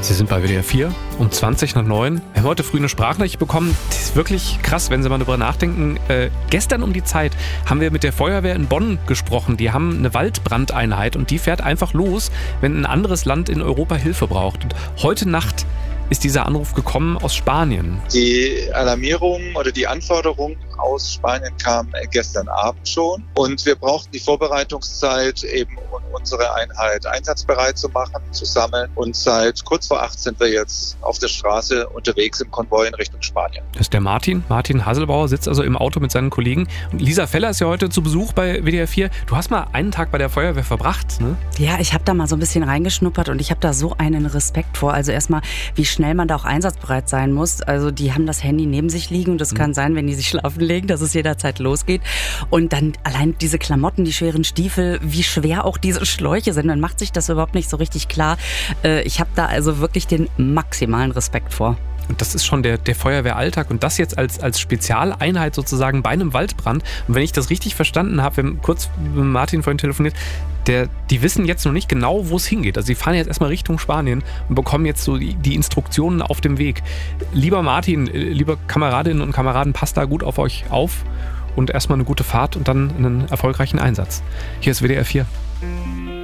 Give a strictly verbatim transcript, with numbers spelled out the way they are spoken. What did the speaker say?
Sie sind bei W D R vier um zwanzig nach neun. Wir haben heute früh eine Sprachnachricht bekommen. Das ist wirklich krass, wenn Sie mal darüber nachdenken. Äh, gestern um die Zeit haben wir mit der Feuerwehr in Bonn gesprochen. Die haben eine Waldbrandeinheit und die fährt einfach los, wenn ein anderes Land in Europa Hilfe braucht. Und heute Nacht ist dieser Anruf gekommen aus Spanien. Die Alarmierung oder die Anforderung aus Spanien kam gestern Abend schon und wir brauchten die Vorbereitungszeit, eben um unsere Einheit einsatzbereit zu machen, zu sammeln, und seit kurz vor acht sind wir jetzt auf der Straße unterwegs im Konvoi in Richtung Spanien. Das ist der Martin. Martin Hasselbauer sitzt also im Auto mit seinen Kollegen. Und Lisa Feller ist ja heute zu Besuch bei W D R vier. Du hast mal einen Tag bei der Feuerwehr verbracht, ne? Ja, ich habe da mal so ein bisschen reingeschnuppert und ich habe da so einen Respekt vor. Also erstmal, wie schnell man da auch einsatzbereit sein muss. Also die haben das Handy neben sich liegen und das mhm. kann sein, wenn die sich schlafen legen, dass es jederzeit losgeht. Und dann allein diese Klamotten, die schweren Stiefel, wie schwer auch diese Schläuche sind, man macht sich das überhaupt nicht so richtig klar. Ich habe da also wirklich den maximalen Respekt vor. Und das ist schon der, der Feuerwehralltag und das jetzt als, als Spezialeinheit sozusagen bei einem Waldbrand. Und wenn ich das richtig verstanden habe, wir haben kurz mit Martin vorhin telefoniert, der, die wissen jetzt noch nicht genau, wo es hingeht. Also sie fahren jetzt erstmal Richtung Spanien und bekommen jetzt so die, die Instruktionen auf dem Weg. Lieber Martin, lieber Kameradinnen und Kameraden, passt da gut auf euch auf und erstmal eine gute Fahrt und dann einen erfolgreichen Einsatz. Hier ist W D R vier.